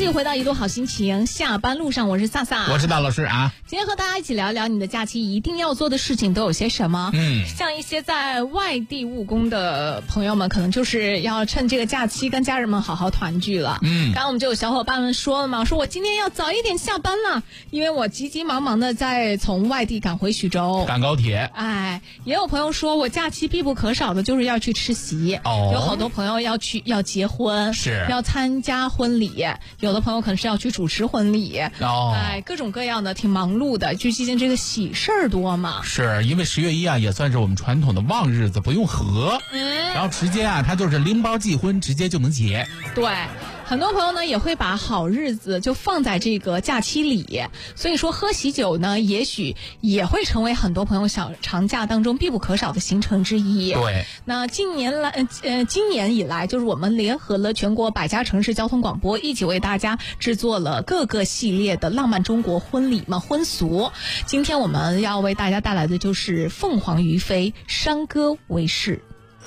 续回到一路好心情，下班路上我是萨萨， 我是大老师啊。 今天和大家一起聊聊你的假期一定要做的事情都有些什么。像一些在外地务工的朋友们，可能就是要趁这个假期跟家人们好好团聚了。刚刚我们就有小伙伴们说了嘛，说我今天要早一点下班了，因为我急急忙忙的在从外地赶回徐州， 赶高铁。 也有朋友说我假期必不可少的就是要去吃席，有好多朋友要结婚， 是要参加婚礼，有的朋友可能是要去主持婚礼，各种各样的，挺忙碌的。就最近这个喜事儿多嘛， 是因为10月1也算是我们传统的旺日子，不用合，然后直接它就是拎包即婚，直接就能结。 对。很多朋友呢也会把好日子就放在这个假期里，所以说喝喜酒呢也许也会成为很多朋友小长假当中必不可少的行程之一。 对， 那今年以来，就是我们联合了全国100家城市交通广播，一起为大家制作了各个系列的浪漫中国婚礼嘛婚俗。今天我们要为大家带来的就是凤凰于飞，山歌为誓。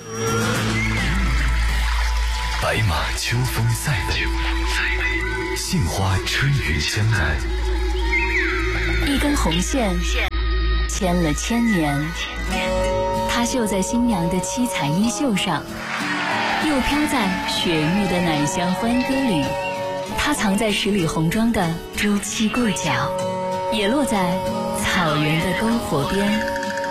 白马秋风赛北，杏花春雨江南。 一根红线牵了1000年，它绣在新娘的七彩衣袖上，又飘在雪域的奶香欢歌里。它藏在十里红妆的朱漆故角，也落在草原的篝火边。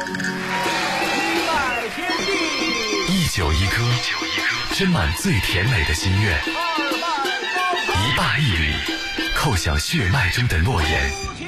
一酒一歌，斟满最甜美的心愿，一霸一礼，叩响血脉中的诺言。